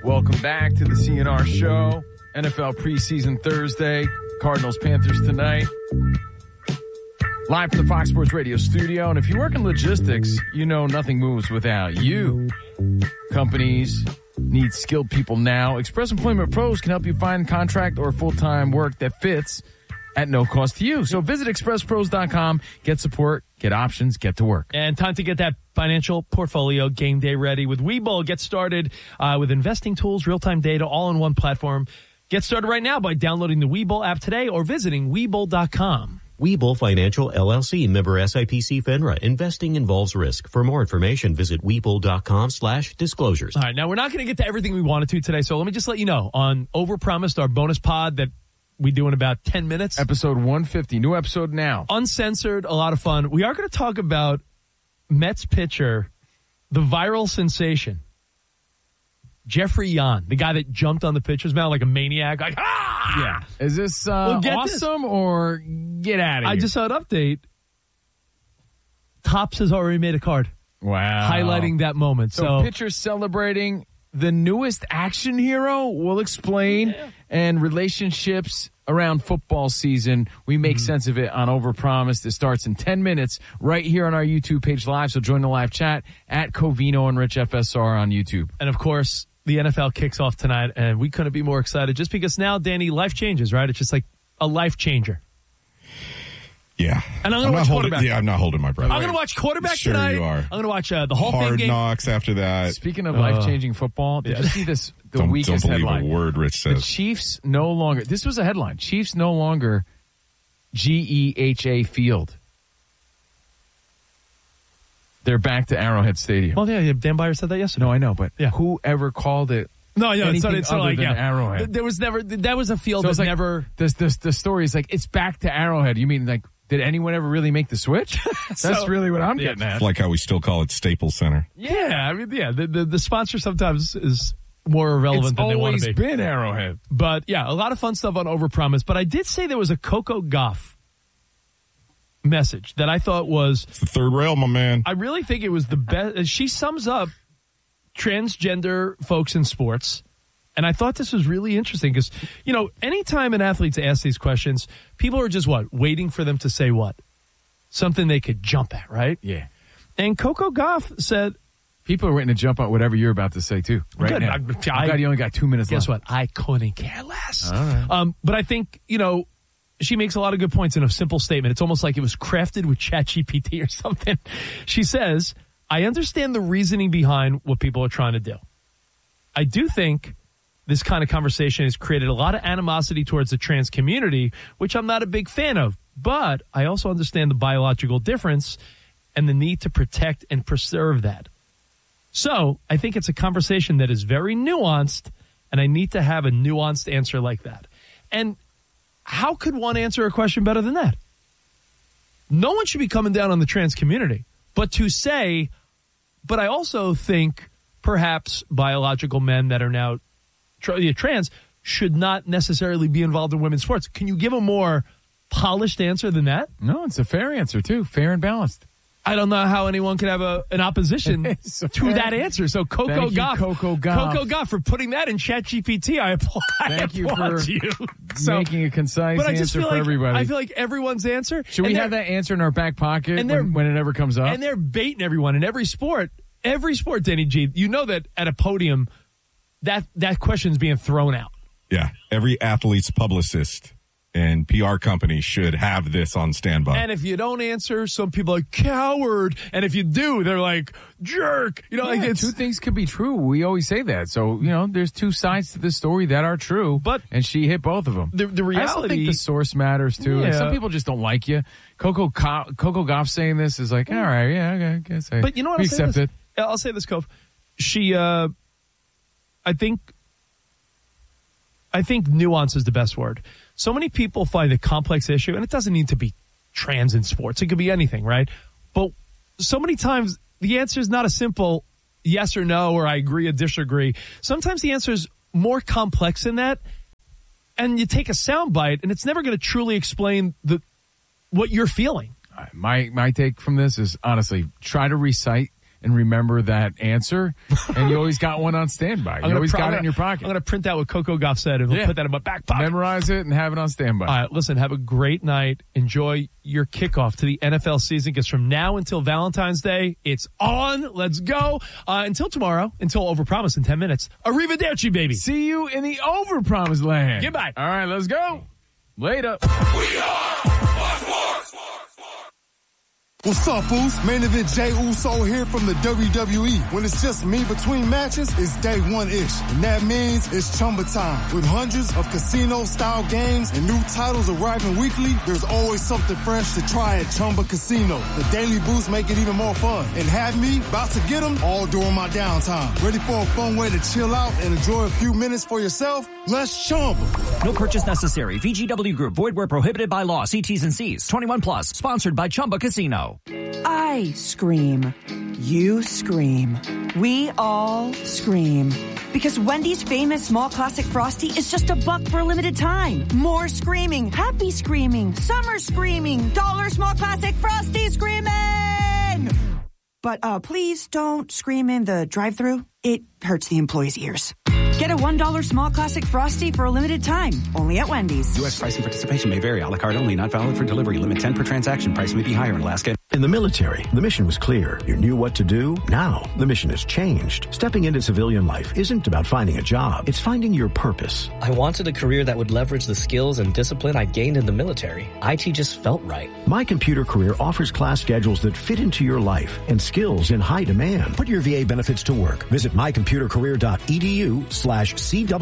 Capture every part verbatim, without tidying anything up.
Welcome back to the C N R Show. N F L preseason Thursday. Cardinals Panthers tonight. Live from the Fox Sports Radio studio. And if you work in logistics, you know nothing moves without you. Companies need skilled people now. Express Employment Pros can help you find contract or full-time work that fits at no cost to you. So visit express pros dot com, get support, get options, get to work. And time to get that financial portfolio game day ready with Webull. Get started uh, with investing tools, real-time data, all in one platform. Get started right now by downloading the Webull app today or visiting webull dot com. Webull Financial, L L C, member S I P C FINRA. Investing involves risk. For more information, visit webull dot com slash disclosures. All right, now we're not going to get to everything we wanted to today, so let me just let you know on Overpromised, our bonus pod that we do in about ten minutes. Episode one fifty, new episode now. Uncensored, a lot of fun. We are going to talk about Mets pitcher, the viral sensation, Jeffrey Yan, the guy that jumped on the pitcher's mound like a maniac. Like, ah! Yeah. Is this uh, well, awesome this. or get out of here? I just saw an update. Topps has already made a card. Wow. Highlighting that moment. So, so pitcher celebrating the newest action hero. We'll explain. Yeah. And relationships around football season. We make mm-hmm. sense of it on Overpromised. It starts in ten minutes right here on our YouTube page live. So join the live chat at Covino and Rich F S R on YouTube. And of course, the N F L kicks off tonight, and we couldn't be more excited just because now, Danny, life changes, right? It's just like a life changer. Yeah. And I'm going to watch holding, quarterback. Yeah, I'm not holding my breath. I'm going to watch quarterback sure tonight. You are. I'm going to watch uh, the Hall Hard of Fame game. Knocks after that. Speaking of uh, life-changing football, did yeah. you see this? The don't, weakest don't believe headline. a word Rich says. The Chiefs no longer, this was a headline, Chiefs no longer G E H A Field. They're back to Arrowhead Stadium. Well, yeah, Dan Byer said that yesterday. No, I know, but yeah. whoever called it No, yeah, anything it's, it's other like than yeah. Arrowhead? There was never, that was a field so that like, never. This, this, the story is like, it's back to Arrowhead. You mean like, did anyone ever really make the switch? That's so, really what I'm yeah. getting at. It's like how we still call it Staples Center. Yeah, I mean, yeah, the, the, the sponsor sometimes is more irrelevant it's than they want to be. It's always been Arrowhead. But yeah, a lot of fun stuff on Overpromise. But I did say there was a Coco Gauff message that I thought was... It's the third rail, my man. I really think it was the best. She sums up transgender folks in sports. And I thought this was really interesting because, you know, anytime an athlete's asked these questions, people are just, what, waiting for them to say what? Something they could jump at, right? Yeah. And Coco Gauff said... People are waiting to jump on whatever you're about to say, too, right Good. now. I, I'm glad you only got two minutes guess left. Guess what? I couldn't care less. All right. Um, but I think, you know, she makes a lot of good points in a simple statement. It's almost like it was crafted with ChatGPT or something. She says, I understand the reasoning behind what people are trying to do. I do think... this kind of conversation has created a lot of animosity towards the trans community, which I'm not a big fan of. But I also understand the biological difference and the need to protect and preserve that. So I think it's a conversation that is very nuanced, and I need to have a nuanced answer like that. And how could one answer a question better than that? No one should be coming down on the trans community. But to say, but I also think perhaps biological men that are now trans should not necessarily be involved in women's sports. Can you give a more polished answer than that? No, it's a fair answer, too. Fair and balanced. I don't know how anyone could have a, an opposition to that answer. So Coco Gauff, Coco Gauff. Coco Gauff for putting that in ChatGPT. I applaud, Thank I you applaud for you. So, making a concise but I just answer feel for like, everybody. I feel like everyone's answer. Should we have that answer in our back pocket and when, when it ever comes up? And they're baiting everyone in every sport. Every sport, Danny G. You know that at a podium, that that question's being thrown out. Yeah. Every athlete's publicist and P R company should have this on standby. And if you don't answer, some people are like, coward. And if you do, they're like, jerk. You know, yeah, like it's, two things could be true. We always say that. So, you know, there's two sides to this story that are true. But and she hit both of them. The, the reality. I also think the source matters, too. Yeah. Like some people just don't like you. Coco, Co- Coco Gauff saying this is like, all right, yeah, okay, I guess I But you know what? we I'll say accept this. it. I'll say this, Cove. She, uh, I think, I think nuance is the best word. So many people find a complex issue, and it doesn't need to be trans in sports. It could be anything, right? But so many times the answer is not a simple yes or no, or I agree or disagree. Sometimes the answer is more complex than that, and you take a soundbite, and it's never going to truly explain the what you're feeling. My my take from this is honestly try to recite and remember that answer, and you always got one on standby. You always pr- got gonna, it in your pocket. I'm going to print out what Coco Gauff said, and we'll Yeah. put that in my back pocket. Memorize it and have it on standby. All right, listen, have a great night. Enjoy your kickoff to the N F L season, because from now until Valentine's Day, it's on. Let's go. Uh, until tomorrow, until Overpromise in ten minutes. Arrivederci, baby. See you in the overpromised land. Goodbye. All right, let's go. Later. We are Fox Sports. What's up, Foos? Main event Jey Uso here from the W W E. When it's just me between matches, it's day one-ish. And that means it's Chumba time. With hundreds of casino-style games and new titles arriving weekly, there's always something fresh to try at Chumba Casino. The daily boosts make it even more fun. And have me about to get them all during my downtime. Ready for a fun way to chill out and enjoy a few minutes for yourself? Let's Chumba. No purchase necessary. V G W Group. Void where prohibited by law. See T's and C's. twenty-one plus. Sponsored by Chumba Casino. I scream. You scream. We all scream. Because Wendy's famous small classic Frosty is just a buck for a limited time. More screaming. Happy screaming. Summer screaming. Dollar small classic Frosty screaming. But uh, please don't scream in the drive-thru. It hurts the employees' ears. Get a one dollar small classic Frosty for a limited time. Only at Wendy's. U S price and participation may vary. A la carte only. Not valid for delivery. Limit ten per transaction. Price may be higher in Alaska. In the military, the mission was clear. You knew what to do. Now, the mission has changed. Stepping into civilian life isn't about finding a job. It's finding your purpose. I wanted a career that would leverage the skills and discipline I gained in the military. I T just felt right. My Computer Career offers class schedules that fit into your life and skills in high demand. Put your V A benefits to work. Visit mycomputercareer.edu slash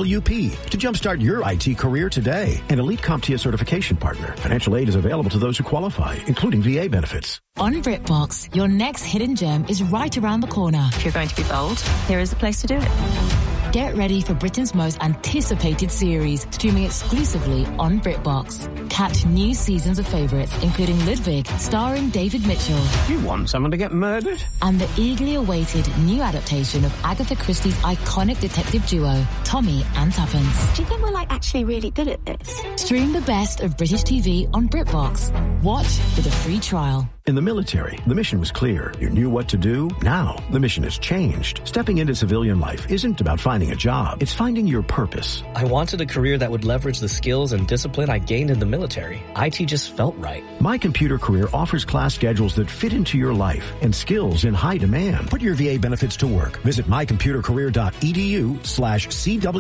CWP to jumpstart your I T career today. An elite CompTIA certification partner. Financial aid is available to those who qualify, including V A benefits. On BritBox, your next hidden gem is right around the corner. If you're going to be bold, here is the place to do it. Get ready for Britain's most anticipated series, streaming exclusively on BritBox. Catch new seasons of favourites, including Ludwig, starring David Mitchell. You want someone to get murdered? And the eagerly awaited new adaptation of Agatha Christie's iconic detective duo, Tommy and Tuppence. Do you think we're like actually really good at this? Stream the best of British T V on BritBox. Watch with a free trial. In the military, the mission was clear. You knew what to do. Now, the mission has changed. Stepping into civilian life isn't about finding a job. It's finding your purpose. I wanted a career that would leverage the skills and discipline I gained in the military. I T just felt right. My Computer Career offers class schedules that fit into your life and skills in high demand. Put your V A benefits to work. Visit mycomputercareer.edu slash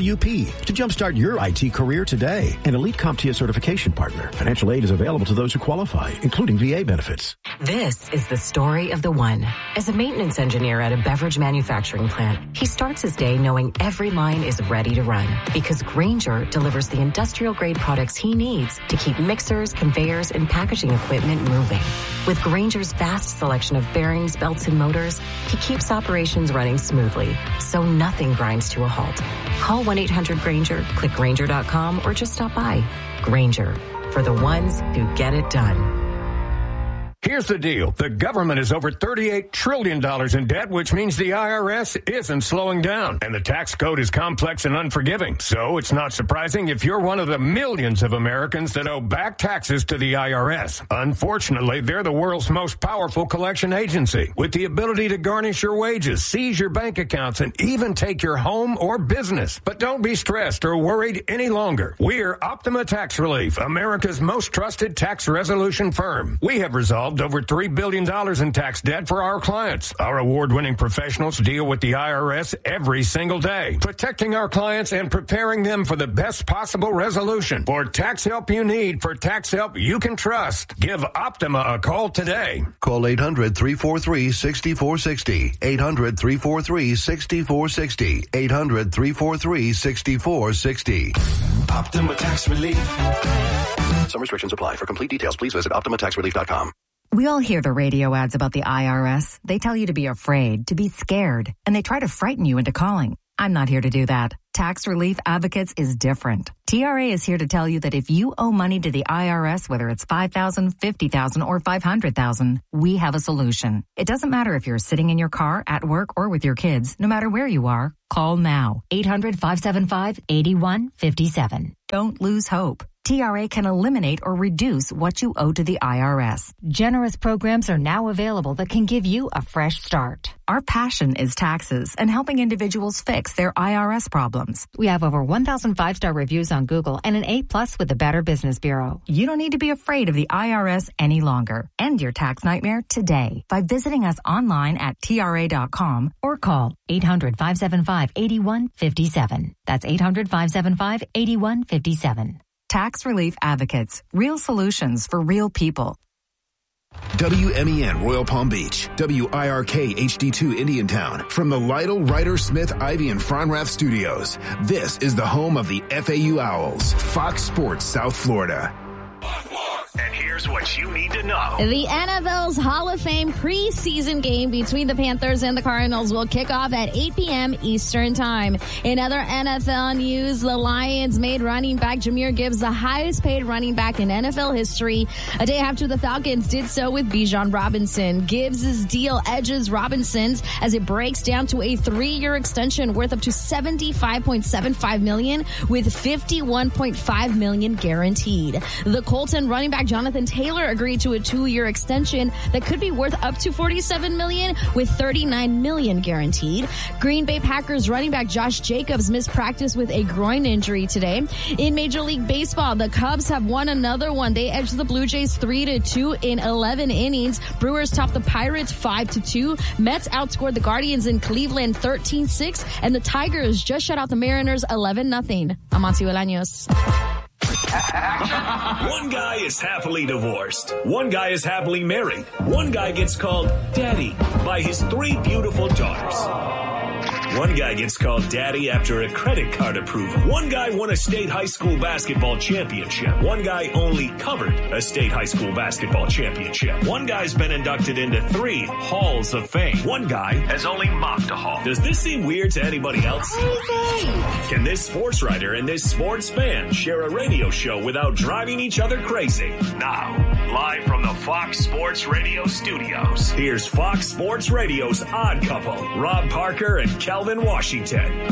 CWP to jumpstart your I T career today. An elite CompTIA certification partner. Financial aid is available to those who qualify, including V A benefits. This is the story of the one. As a maintenance engineer at a beverage manufacturing plant, he starts his day knowing every line is ready to run because Grainger delivers the industrial-grade products he needs to keep mixers, conveyors, and packaging equipment moving. With Grainger's vast selection of bearings, belts, and motors, he keeps operations running smoothly, so nothing grinds to a halt. Call one eight hundred Grainger, click Grainger dot com, or just stop by. Grainger, for the ones who get it done. Here's the deal. The government is over thirty-eight trillion dollars in debt, which means the I R S isn't slowing down. And the tax code is complex and unforgiving. So it's not surprising if you're one of the millions of Americans that owe back taxes to the I R S. Unfortunately, they're the world's most powerful collection agency with the ability to garnish your wages, seize your bank accounts, and even take your home or business. But don't be stressed or worried any longer. We're Optima Tax Relief, America's most trusted tax resolution firm. We have resolved over three billion dollars in tax debt for our clients. Our award-winning professionals deal with the I R S every single day, protecting our clients and preparing them for the best possible resolution. For tax help you need, for tax help you can trust, give Optima a call today. Call eight hundred, three four three, six four six zero. eight hundred, three four three, six four six zero. eight hundred, three four three, six four six zero. Optima Tax Relief. Some restrictions apply. For complete details, please visit optima tax relief dot com. We all hear the radio ads about the I R S. They tell you to be afraid, to be scared, and they try to frighten you into calling. I'm not here to do that. Tax Relief Advocates is different. T R A is here to tell you that if you owe money to the I R S, whether it's five thousand dollars, fifty thousand dollars, or five hundred thousand dollars, we have a solution. It doesn't matter if you're sitting in your car, at work, or with your kids. No matter where you are, call now. eight hundred, five seven five, eight one five seven. Don't lose hope. T R A can eliminate or reduce what you owe to the I R S. Generous programs are now available that can give you a fresh start. Our passion is taxes and helping individuals fix their I R S problems. We have over one thousand five-star reviews on Google and an A plus with the Better Business Bureau. You don't need to be afraid of the I R S any longer. End your tax nightmare today by visiting us online at T R A dot com or call eight hundred, five seven five, eight one five seven. That's eight hundred, five seven five, eight one five seven. Tax Relief Advocates. Real solutions for real people. W M E N Royal Palm Beach, W I R K H D two Indiantown. From the Lytle, Ryder, Smith, Ivy, and Fronrath studios, this is the home of the F A U Owls, Fox Sports South Florida. And here's what you need to know. The N F L's Hall of Fame preseason game between the Panthers and the Cardinals will kick off at eight p.m. Eastern Time. In other N F L news, the Lions made running back Jahmyr Gibbs the highest paid running back in N F L history a day after the Falcons did so with Bijan Robinson. Gibbs' deal edges Robinson's as it breaks down to a three-year extension worth up to seventy-five point seven five million dollars with fifty-one point five million dollars guaranteed. The Colton running back Jonathan Taylor agreed to a two-year extension that could be worth up to forty-seven million dollars with thirty-nine million dollars guaranteed. Green Bay Packers running back Josh Jacobs missed practice with a groin injury today. In Major League Baseball, the Cubs have won another one. They edged the Blue Jays three to two in eleven innings. Brewers topped the Pirates five to two. Mets outscored the Guardians in Cleveland thirteen six, and the Tigers just shut out the Mariners eleven nothing. I'm Monty Bolaños. One guy is happily divorced. One guy is happily married. One guy gets called daddy by his three beautiful daughters. One guy gets called daddy after a credit card approval. One guy won a state high school basketball championship. One guy only covered a state high school basketball championship. One guy's been inducted into three halls of fame. One guy has only mocked a hall. Does this seem weird to anybody else? Can this sports writer and this sports fan share a radio show without driving each other crazy? Now, live from the Fox Sports Radio studios, here's Fox Sports Radio's odd couple, Rob Parker and Calvin Washington.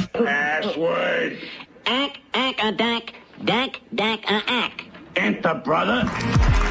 Password. Ack, ack, a dack, dack, dack, a ack. Enter, brother.